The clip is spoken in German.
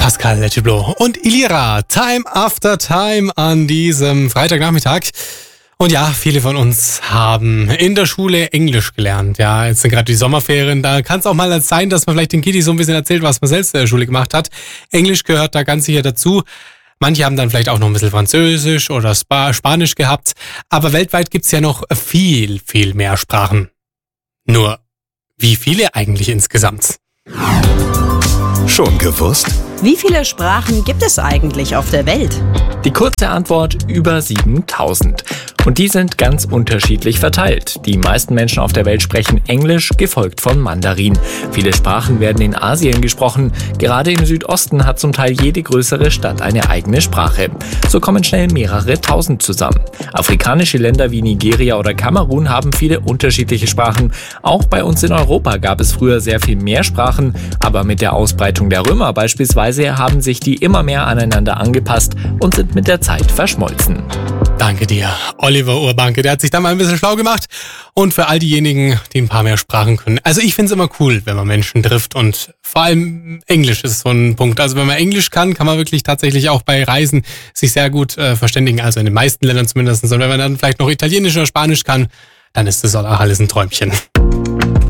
Pascal Letiblo und Ilira. Time after Time an diesem Freitagnachmittag. Und ja, viele von uns haben in der Schule Englisch gelernt. Ja, jetzt sind gerade die Sommerferien. Da kann es auch mal sein, dass man vielleicht den Kiddies so ein bisschen erzählt, was man selbst in der Schule gemacht hat. Englisch gehört da ganz sicher dazu. Manche haben dann vielleicht auch noch ein bisschen Französisch oder Spanisch gehabt. Aber weltweit gibt's ja noch viel, viel mehr Sprachen. Nur, wie viele eigentlich insgesamt? Schon gewusst? Wie viele Sprachen gibt es eigentlich auf der Welt? Die kurze Antwort: über 7000. Und die sind ganz unterschiedlich verteilt. Die meisten Menschen auf der Welt sprechen Englisch, gefolgt von Mandarin. Viele Sprachen werden in Asien gesprochen. Gerade im Südosten hat zum Teil jede größere Stadt eine eigene Sprache. So kommen schnell mehrere tausend zusammen. Afrikanische Länder wie Nigeria oder Kamerun haben viele unterschiedliche Sprachen. Auch bei uns in Europa gab es früher sehr viel mehr Sprachen. Aber mit der Ausbreitung der Römer beispielsweise haben sich die immer mehr aneinander angepasst und sind mit der Zeit verschmolzen. Danke dir, Oliver Urbanke. Der hat sich da mal ein bisschen schlau gemacht. Und für all diejenigen, die ein paar mehr Sprachen können. Also ich finde es immer cool, wenn man Menschen trifft. Und vor allem Englisch ist so ein Punkt. Also wenn man Englisch kann man wirklich tatsächlich auch bei Reisen sich sehr gut verständigen. Also in den meisten Ländern zumindest. Und wenn man dann vielleicht noch Italienisch oder Spanisch kann, dann ist das auch alles ein Träumchen.